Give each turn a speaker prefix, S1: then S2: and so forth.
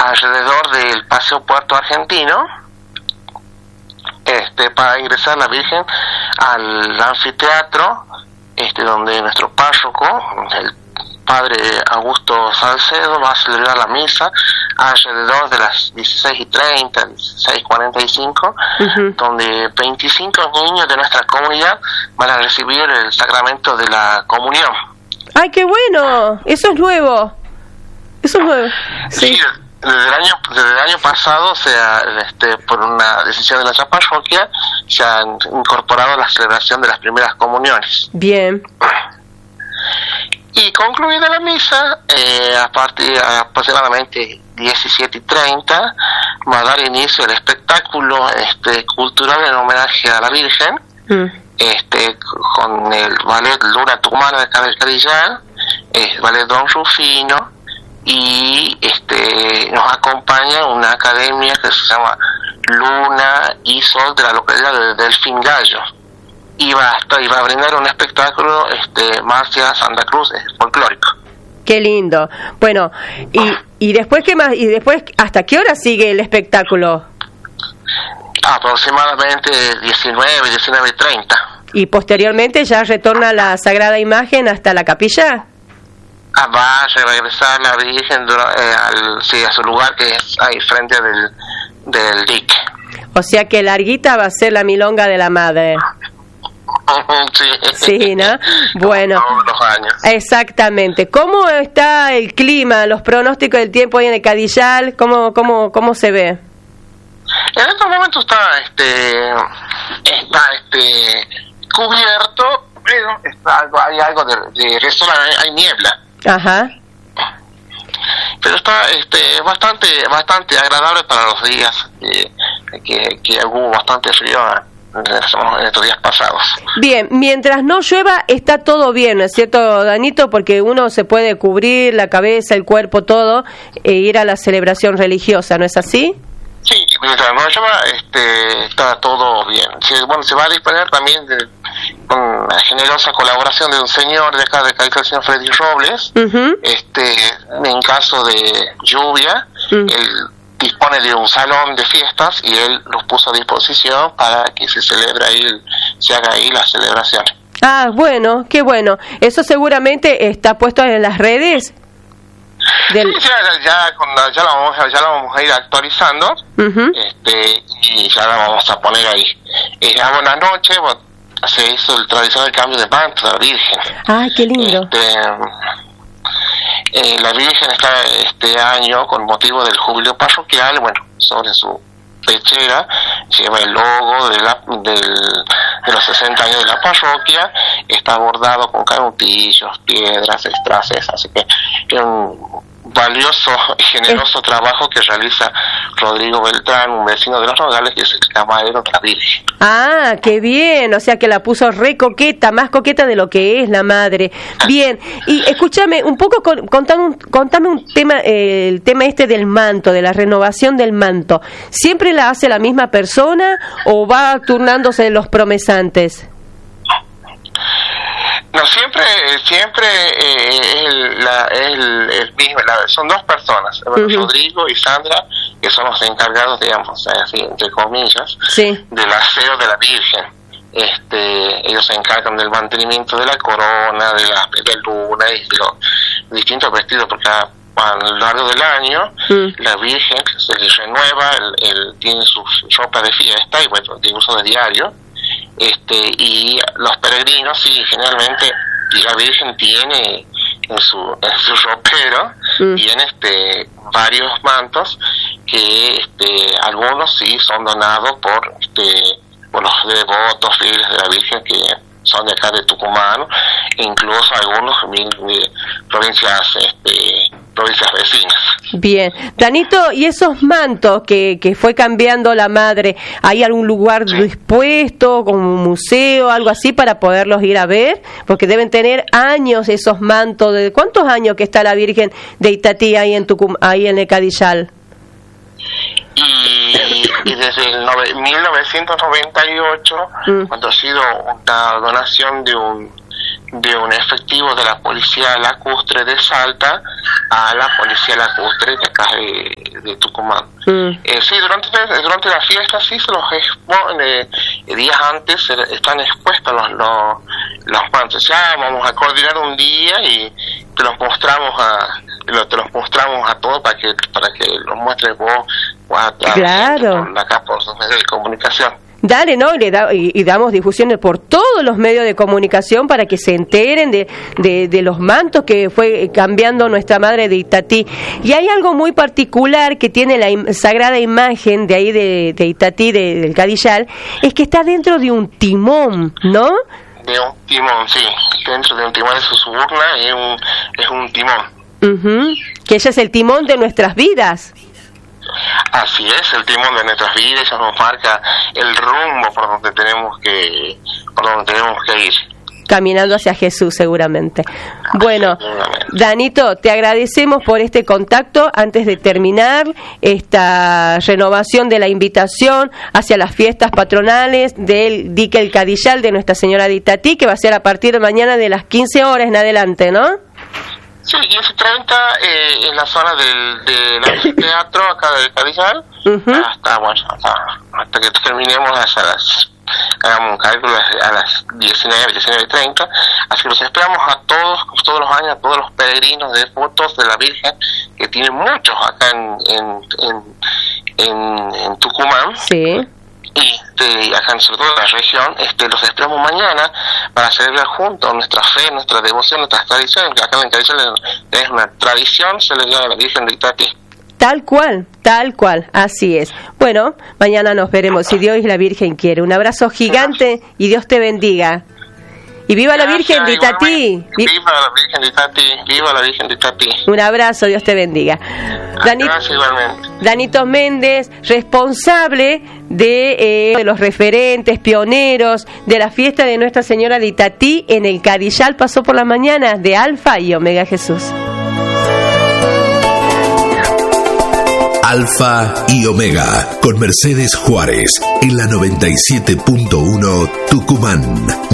S1: alrededor del Paseo Puerto Argentino, para ingresar la Virgen al anfiteatro, donde nuestro párroco, el padre Augusto Salcedo, va a celebrar la misa alrededor de las 16:30, 16:45, donde 25 niños de nuestra comunidad van a recibir el sacramento de la comunión.
S2: ¡Ay, qué bueno! Eso es nuevo. Eso es nuevo. Sí.
S1: Desde el año pasado, por una decisión de nuestra parroquia, se han incorporado la celebración de las primeras comuniones.
S2: Bien.
S1: Y concluida la misa, a partir de aproximadamente 17:30, va a dar inicio el espectáculo cultural en homenaje a la Virgen, con el ballet Luna Tucumana de Cadillal, el ballet Don Rufino, y nos acompaña una academia que se llama Luna y Sol de la localidad de Delfín Gallo, y va a brindar un espectáculo Marcia Santa Cruz folclórico.
S2: Qué lindo. Bueno, y después, ¿qué más? Y después, ¿hasta qué hora sigue el espectáculo?
S1: Aproximadamente 19:30.
S2: ¿Y posteriormente ya retorna la Sagrada Imagen hasta la capilla?
S1: Va a regresar la Virgen a su lugar, que es ahí frente del dique.
S2: O sea que larguita va a ser la milonga de la madre. Sí, ¿no? Bueno,
S1: todos los años.
S2: Exactamente. ¿Cómo está el clima, los pronósticos del tiempo ahí en el Cadillal? ¿Cómo se ve?
S1: En estos momentos está cubierto, pero hay algo de sol, hay niebla.
S2: Ajá.
S1: Pero está bastante agradable para los días que hubo bastante frío en estos días pasados.
S2: Bien, mientras no llueva está todo bien, ¿no es cierto, Danito? Porque uno se puede cubrir la cabeza, el cuerpo, todo, e ir a la celebración religiosa, ¿no es así?
S1: Sí, mientras no llueva está todo bien. Se va a disponer también con la generosa colaboración de un señor de acá de Cali, el señor Freddy Robles. En caso de lluvia, él dispone de un salón de fiestas y él los puso a disposición para que se haga ahí la celebración.
S2: Ah, bueno, qué bueno. Eso seguramente está puesto en las redes.
S1: Sí, ya la vamos a ir actualizando, y ya la vamos a poner ahí. A buena noche se hizo el tradicional cambio de manto de la Virgen.
S2: ¡Ay, qué lindo!
S1: La Virgen está este año, con motivo del jubileo parroquial, sobre su pechera lleva el logo de los 60 años de la parroquia, está bordado con canutillos, piedras, estraces, así que es un valioso y generoso trabajo que realiza Rodrigo Beltrán, un vecino de Los Nogales, que es el camarero de la Virgen.
S2: Ah, qué bien, o sea que la puso re coqueta, más coqueta de lo que es la madre. Bien, y escúchame, un poco contame un tema, el tema del manto, de la renovación del manto. ¿Siempre la hace la misma persona o va turnándose los promesantes?
S1: No, siempre es el mismo, son dos personas, Rodrigo y Sandra, que son los encargados, digamos, así, entre comillas, del aseo de la Virgen. Ellos se encargan del mantenimiento de la corona, de la luna y de los distintos vestidos, porque a lo largo del año la Virgen se le renueva, tiene su ropa de fiesta y de uso de diario. Y los peregrinos, sí, generalmente la Virgen tiene en su ropero tiene varios mantos que algunos sí son donados por los devotos fieles de la Virgen que son de acá de Tucumán, incluso algunos de provincias vecinas.
S2: Bien, Danito, ¿y esos mantos que fue cambiando la madre, hay algún lugar dispuesto, como un museo, algo así, para poderlos ir a ver? Porque deben tener años esos mantos. ¿De cuántos años que está la Virgen de Itatí ahí en ahí en el Cadillal?
S1: Y desde el 1998, cuando ha sido una donación de de un efectivo de la policía lacustre de Salta a la policía lacustre de acá de Tucumán. Sí, durante la fiesta sí se los expone, días antes están expuestos los mantos. Ya vamos a coordinar un día y te los mostramos a todos para que los muestres vos
S2: claro.
S1: Acá por los medios de comunicación.
S2: Dale, ¿no? Y damos difusiones por todos los medios de comunicación para que se enteren de los mantos que fue cambiando nuestra madre de Itatí. Y hay algo muy particular que tiene la sagrada imagen de ahí de Itatí, del Cadillal, es que está dentro de un timón, ¿no?
S1: De un timón, sí. Dentro de un timón de su urna es un timón.
S2: Que ella es el timón de nuestras vidas.
S1: Así es, el timón de nuestras vidas, eso nos marca el rumbo por donde tenemos que ir.
S2: Caminando hacia Jesús, seguramente. Bueno, Danito, te agradecemos por este contacto antes de terminar esta renovación de la invitación hacia las fiestas patronales del Dique El Cadillal de Nuestra Señora de Itatí, que va a ser a partir de mañana de las 15 horas en adelante, ¿no?
S1: Sí, 15:30 en la zona del anfiteatro acá del Cadillal, hasta que terminemos hagamos un cálculo a las 19:30, así que los esperamos a todos los años, a todos los peregrinos de fotos de la Virgen, que tienen muchos acá en Tucumán. Sí. Y acá sobre todo en la región, los esperamos mañana para celebrar juntos nuestra fe, nuestra devoción, nuestras tradiciones. Acá en Cadillal es una tradición celebrar a la Virgen de Itatí.
S2: Tal cual, así es. Bueno, mañana nos veremos, si Dios y la Virgen quiere. Un abrazo gigante y Dios te bendiga. Y viva la Virgen de Itatí.
S1: Viva la Virgen de Itatí, viva la Virgen de Itatí.
S2: Un abrazo, Dios te bendiga.
S1: Gracias igualmente.
S2: Danito Méndez, responsable de los referentes, pioneros de la fiesta de Nuestra Señora de Itatí en el Cadillal, pasó por la mañana de Alfa y Omega Jesús.
S3: Alfa y Omega, con Mercedes Juárez, en la 97.1 Tucumán.